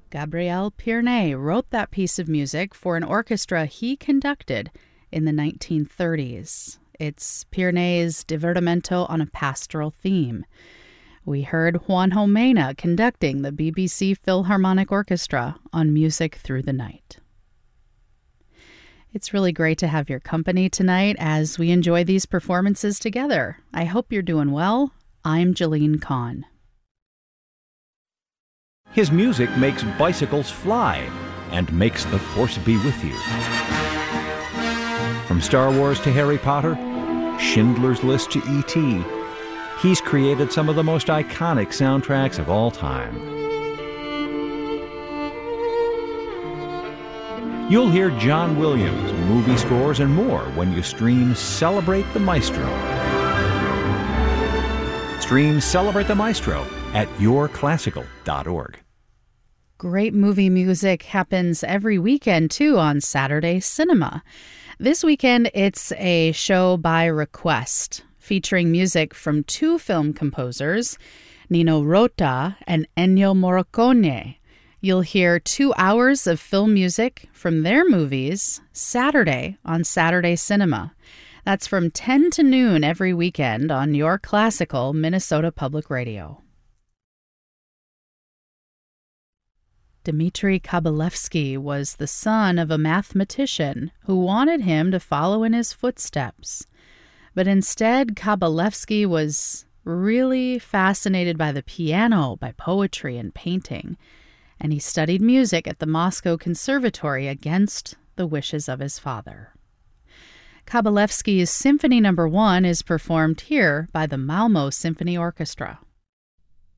Gabriel Pierney wrote that piece of music for an orchestra he conducted in the 1930s. It's Pierney's Divertimento on a pastoral theme. We heard Juanjo Mena conducting the BBC Philharmonic Orchestra on Music Through the Night. It's really great to have your company tonight as we enjoy these performances together. I hope you're doing well. I'm Jeline Kahn. His music makes bicycles fly and makes the Force be with you. From Star Wars to Harry Potter, Schindler's List to E.T., he's created some of the most iconic soundtracks of all time. You'll hear John Williams, movie scores, and more when you stream Celebrate the Maestro. Stream Celebrate the Maestro at yourclassical.org. Great movie music happens every weekend, too, on Saturday Cinema. This weekend, it's a show by request, featuring music from two film composers, Nino Rota and Ennio Morricone. You'll hear 2 hours of film music from their movies Saturday on Saturday Cinema. That's from 10 to noon every weekend on your classical Minnesota Public Radio. Dmitri Kabalevsky was the son of a mathematician who wanted him to follow in his footsteps. But instead, Kabalevsky was really fascinated by the piano, by poetry and painting, and he studied music at the Moscow Conservatory against the wishes of his father. Kabalevsky's Symphony No. 1 is performed here by the Malmo Symphony Orchestra.